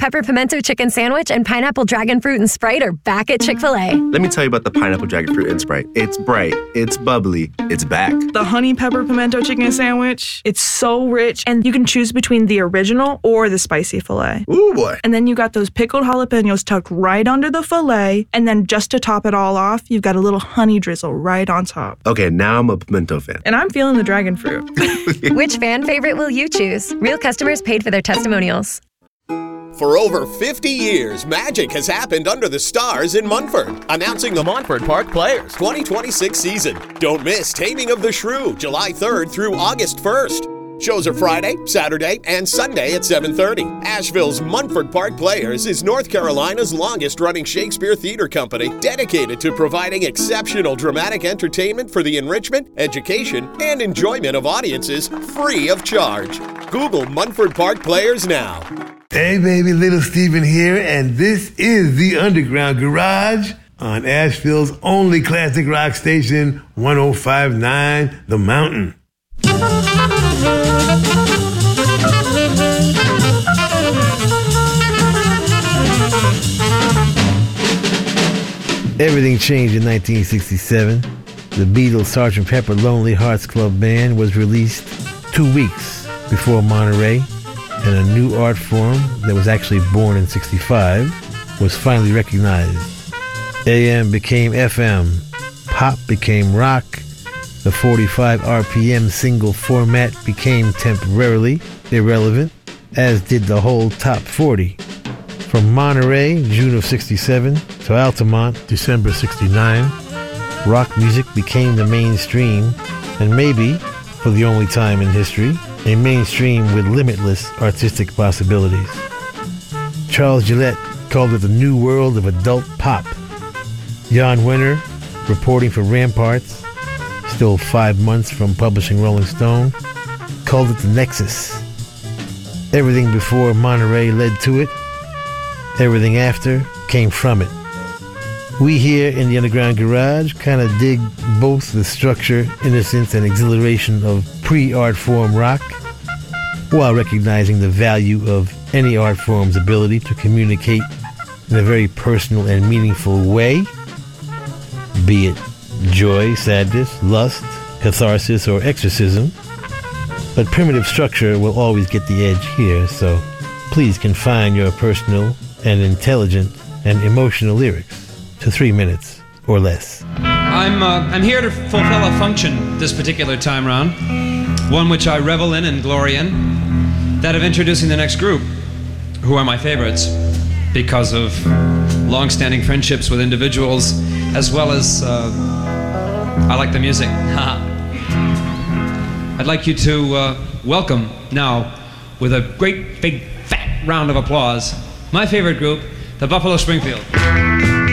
pepper pimento chicken sandwich and pineapple dragon fruit and Sprite are back at Chick-fil-A. Let me tell you about the pineapple dragon fruit and Sprite. It's bright, it's bubbly, it's back. The honey pepper pimento chicken sandwich, it's so rich, and you can choose between the original or the spicy filet. Ooh, boy. And then you got those pickled jalapenos tucked right under the filet, and then just to top it all off, you've got a little honey drizzle right on top. Okay, now I'm a pimento fan. And I'm feeling the dragon fruit. Which fan favorite will you choose? Real customers paid for their testimonials. For over 50 years, magic has happened under the stars in Munford. Announcing the Montford Park Players 2026 season. Don't miss Taming of the Shrew, July 3rd through August 1st. Shows are Friday, Saturday, and Sunday at 7:30. Asheville's Montford Park Players is North Carolina's longest-running Shakespeare theater company, dedicated to providing exceptional dramatic entertainment for the enrichment, education, and enjoyment of audiences free of charge. Google Montford Park Players now. Hey baby, Little Steven here, and this is the Underground Garage on Asheville's only classic rock station, 105.9 The Mountain. Everything changed in 1967. The Beatles' Sgt. Pepper Lonely Hearts Club Band was released 2 weeks before Monterey, and a new art form that was actually born in 65 was finally recognized. AM became FM, pop became rock, the 45 RPM single format became temporarily irrelevant, as did the whole top 40. From Monterey, June of 67, to Altamont, December 69, rock music became the mainstream, and maybe, for the only time in history, a mainstream with limitless artistic possibilities. Charles Gillette called it the new world of adult pop. Jan Wenner, reporting for Ramparts, still 5 months from publishing Rolling Stone, called it the Nexus. Everything before Monterey led to it. Everything after came from it. We here in the Underground Garage kind of dig both the structure, innocence, and exhilaration of pre-art form rock, while recognizing the value of any art form's ability to communicate in a very personal and meaningful way, be it joy, sadness, lust, catharsis, or exorcism. But primitive structure will always get the edge here, so please confine your personal and intelligent and emotional lyrics to 3 minutes or less. I'm here to fulfill a function this particular time round, one which I revel in and glory in, that of introducing the next group, who are my favorites because of long-standing friendships with individuals, as well as I like the music. I'd like you to welcome now, with a great big fat round of applause, my favorite group, the Buffalo Springfield.